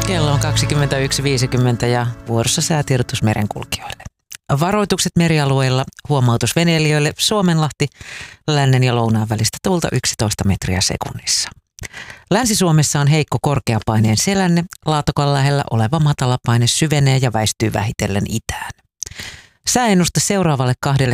Kello on 21.50 ja vuorossa säätiedotus merenkulkijoille. Varoitukset merialueilla, huomautus veneilijöille, Suomenlahti, lännen ja lounaan välistä tuulta 11 metriä sekunnissa. Länsi-Suomessa on heikko korkeapaineen selänne, Laatokan lähellä oleva matalapaine syvenee ja väistyy vähitellen itään. Sääennuste seuraavalle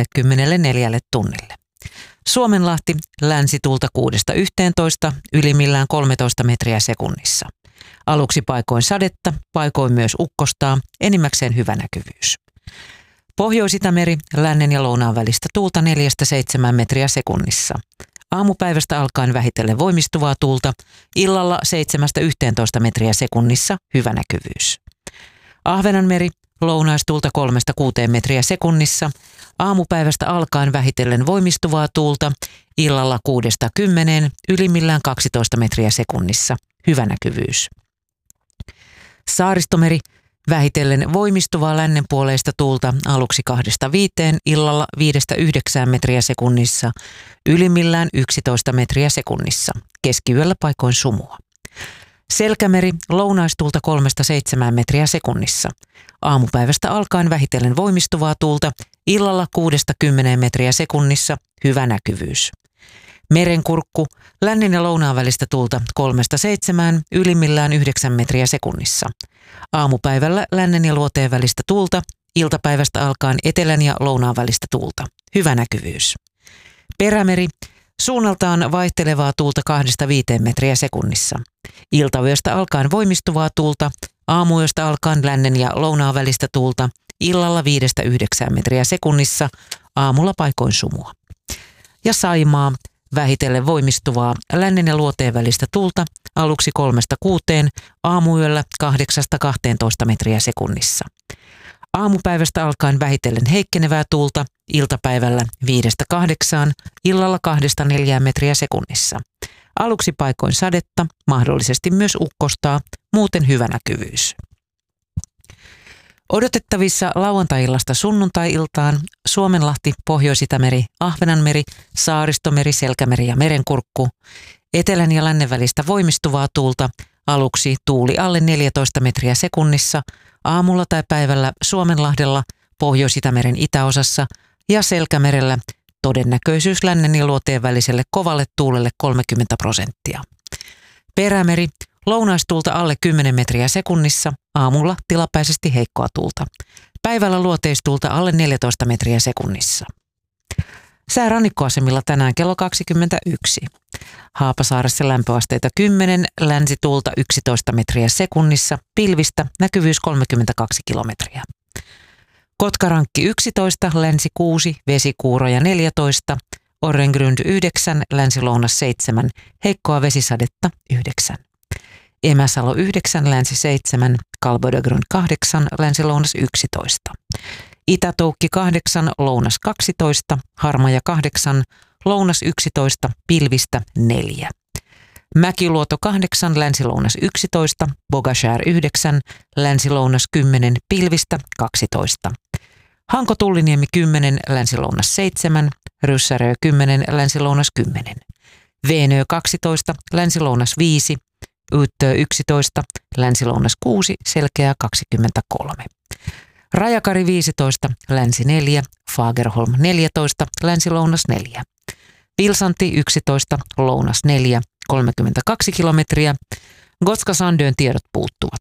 24 tunnille. Suomenlahti, länsituulta 6–11, ylimmillään 13 metriä sekunnissa. Aluksi paikoin sadetta, paikoin myös ukkostaa, enimmäkseen hyvä näkyvyys. Pohjois-Itämeri, lännen ja lounaan välistä tuulta 4–7 metriä sekunnissa. Aamupäivästä alkaen vähitellen voimistuvaa tuulta, illalla 7–11 metriä sekunnissa, hyvä näkyvyys. Ahvenanmeri, lounaistuulta 3–6 metriä sekunnissa. Aamupäivästä alkaen vähitellen voimistuvaa tuulta, illalla 6–10, ylimmillään 12 metriä sekunnissa, hyvä näkyvyys. Saaristomeri, vähitellen voimistuvaa lännenpuoleista tuulta aluksi 2–5, illalla 5–9 metriä sekunnissa, ylimmillään 11 metriä sekunnissa, keskiyöllä paikoin sumua. Selkämeri, lounaistuulta 3–7 metriä sekunnissa. Aamupäivästä alkaen vähitellen voimistuvaa tuulta, illalla 6–10 metriä sekunnissa, hyvä näkyvyys. Merenkurkku, lännen ja lounaan välistä tuulta 3–7, ylimmillään 9 metriä sekunnissa. Aamupäivällä lännen ja luoteen välistä tuulta, iltapäivästä alkaen etelän ja lounaan välistä tuulta, hyvä näkyvyys. Perämeri, suunnaltaan vaihtelevaa tuulta 2–5 metriä sekunnissa. Iltayöstä alkaen voimistuvaa tuulta, aamuyöstä alkaen lännen ja lounaan välistä tuulta, illalla 5–9 metriä sekunnissa, aamulla paikoin sumua. Ja Saimaa, vähitellen voimistuvaa lännen ja luoteen välistä tuulta, aluksi 3–6, aamuyöllä 8–12 metriä sekunnissa. Aamupäivästä alkaen vähitellen heikkenevää tuulta, iltapäivällä 5–8, illalla 2–4 metriä sekunnissa. Aluksi paikoin sadetta, mahdollisesti myös ukkostaa, muuten hyvä näkyvyys. Odotettavissa lauantai-illasta sunnuntai-iltaan Suomenlahti, Pohjois-Itämeri, Ahvenanmeri, Saaristomeri, Selkämeri ja Merenkurkku. Etelän ja lännen välistä voimistuvaa tuulta, aluksi tuuli alle 14 metriä sekunnissa, aamulla tai päivällä Suomenlahdella, Pohjois-Itämeren itäosassa ja Selkämerellä todennäköisyys lännen ja luoteen väliselle kovalle tuulelle 30%. Perämeri, lounaistuulta alle 10 metriä sekunnissa, aamulla tilapäisesti heikkoa tuulta. Päivällä luoteistuulta alle 14 metriä sekunnissa. Sää rannikkoasemilla tänään kello 21. Haapasaaressa lämpöasteita 10, länsituulta 11 metriä sekunnissa, pilvistä, näkyvyys 32 kilometriä. Kotkarankki 11, länsi 6, vesikuuroja 14, Orrengrund 9, länsi-lounas 7, heikkoa vesisadetta 9. Emäsalo 9, länsi 7, Kalbodagrund 8, länsi-lounas 11. Itä-Toukki 8, lounas 12, Harmaja 8, lounas 11, pilvistä 4. Mäkiluoto 8, länsi-lounas 11, Bogashär 9, länsi-lounas 10, pilvistä 12. Hanko-Tulliniemi 10, länsi-lounas 7, Ryssärö 10, länsi-lounas 10. Veenö 12, länsi-lounas 5, Yttö 11, länsi-lounas 6, Selkeä 23. Rajakari 15, länsi 4, Fagerholm 14, länsi-lounas 4. Vilsanti 11, lounas 4, 32 kilometriä. Gotska-Sandön tiedot puuttuvat.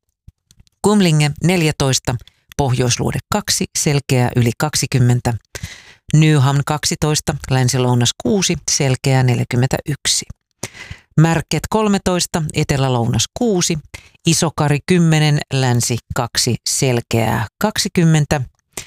Kumlinge 14, Pohjoisluode 2, Selkeä yli 20. Nyhamn 12, länsi-lounas 6, Selkeä 41. Märket 13, etelä-lounas 6, Isokari 10, länsi 2, Selkeää 20.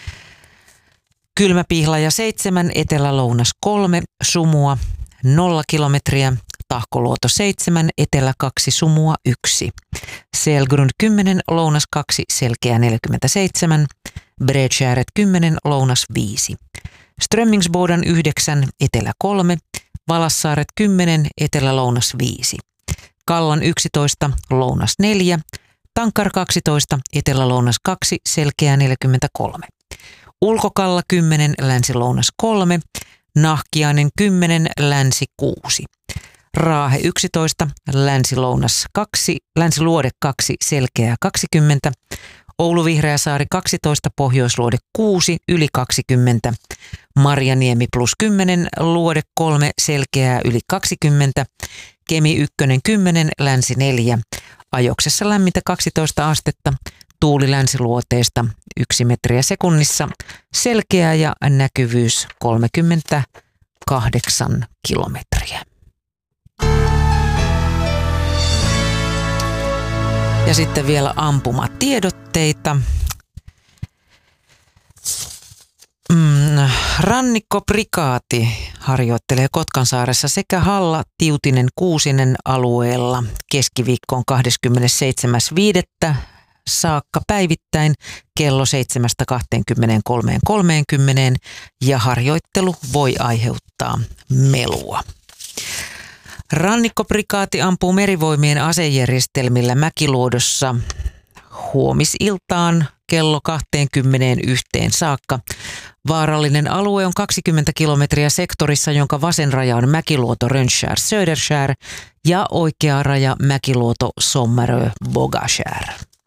Kylmäpihlaja 7, etelä-lounas 3, Sumua 0 kilometriä. Tahkoluoto 7, etelä 2, Sumua 1. Selgrund 10, lounas 2, Selkeä 47. Bredskärret 10, lounas 5. Strömmingsboden 9, etelä 3. Valassaaret 10, etelä-lounas 5. Kallan 11, lounas 4. Tankar 12, etelä-lounas 2, Selkeä 43. Ulkokalla 10, länsi-lounas 3. Nahkiainen 10, länsi 6. Raahe 11, Länsiluode 2, Selkeää 20, Oulu Vihreäsaari 12, Pohjoisluode 6, yli 20, Marjaniemi +10, Luode 3, Selkeää yli 20, Kemi 1 10, Länsi 4, Ajoksessa lämmintä 12 astetta, tuuli länsiluoteesta 1 metriä sekunnissa, selkeää ja näkyvyys 38 kilometriä. Ja sitten vielä ampumatiedotteita. Rannikkoprikaati harjoittelee Kotkansaaressa sekä Halla, Tiutinen, Kuusinen alueella keskiviikkoon 27.5. saakka päivittäin kello 7.23.30 ja harjoittelu voi aiheuttaa melua. Rannikkoprikaati ampuu merivoimien asejärjestelmillä Mäkiluodossa huomisiltaan kello 21 saakka. Vaarallinen alue on 20 kilometriä sektorissa, jonka vasen raja on Mäkiluoto, Rönnskär, Söderskär ja oikea raja Mäkiluoto, Sommerö, Bogaskär.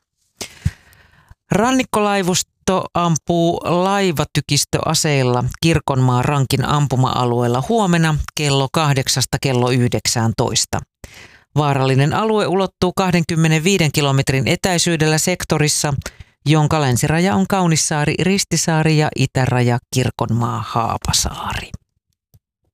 Rannikkolaivusto ampuu laivatykistöaseilla Kirkonmaan Rankin ampuma-alueella huomenna kello 8 kello 19. Vaarallinen alue ulottuu 25 kilometrin etäisyydellä sektorissa, jonka länsiraja on Kaunissaari, Ristisaari ja itäraja Kirkonmaa, Haapasaari.